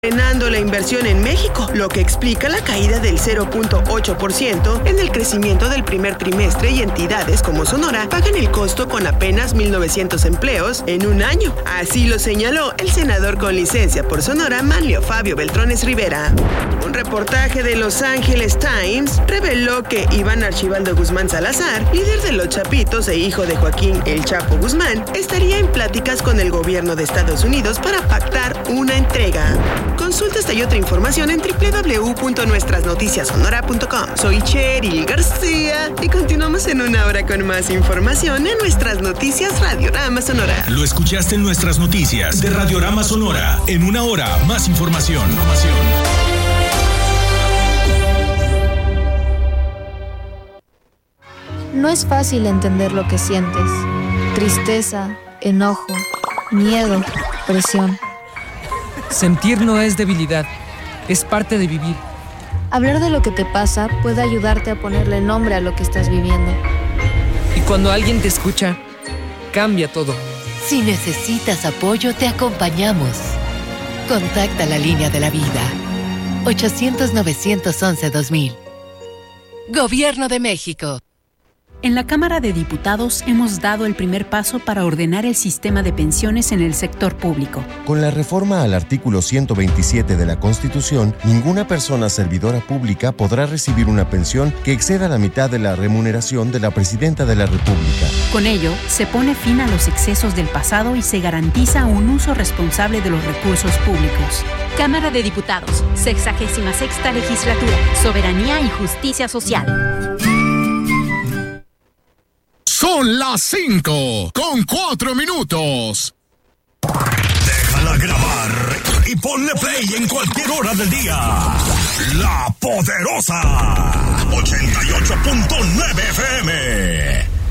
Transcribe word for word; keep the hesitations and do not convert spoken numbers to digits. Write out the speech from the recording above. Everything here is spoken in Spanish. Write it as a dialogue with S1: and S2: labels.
S1: frenando la inversión en México, lo que explica la caída del cero punto ocho por ciento en el crecimiento del primer trimestre, y entidades como Sonora pagan el costo con apenas mil novecientos empleos en un año. Así lo señaló el senador con licencia por Sonora, Manlio Fabio Beltrones Rivera. Un reportaje de Los Angeles Times reveló que Iván Archibaldo Guzmán Salazar, líder de los Chapitos e hijo de Joaquín El Chapo Guzmán, estaría en pláticas con el gobierno de Estados Unidos para pactar una entrega. Consulta esta y otra información en doble u doble u doble u punto nuestras noticias sonora punto com. Soy Cheryl García y continuamos en una hora con más información en Nuestras Noticias Radiorama Sonora.
S2: Lo escuchaste en Nuestras Noticias de Radiorama Sonora. En una hora, más información. información.
S3: No es fácil entender lo que sientes. Tristeza, enojo, miedo, presión.
S4: Sentir no es debilidad, es parte de vivir.
S3: Hablar de lo que te pasa puede ayudarte a ponerle nombre a lo que estás viviendo.
S4: Y cuando alguien te escucha, cambia todo.
S5: Si necesitas apoyo, te acompañamos. Contacta la línea de la vida. ochocientos, novecientos once, dos mil. Gobierno de México.
S6: En la Cámara de Diputados hemos dado el primer paso para ordenar el sistema de pensiones en el sector público.
S7: Con la reforma al artículo ciento veintisiete de la Constitución, ninguna persona servidora pública podrá recibir una pensión que exceda la mitad de la remuneración de la Presidenta de la República.
S6: Con ello, se pone fin a los excesos del pasado y se garantiza un uso responsable de los recursos públicos.
S8: Cámara de Diputados, sexagésima sexta legislatura, Soberanía y Justicia Social.
S9: Son las cinco con cuatro minutos. Déjala grabar y ponle play en cualquier hora del día. La Poderosa ochenta y ocho punto nueve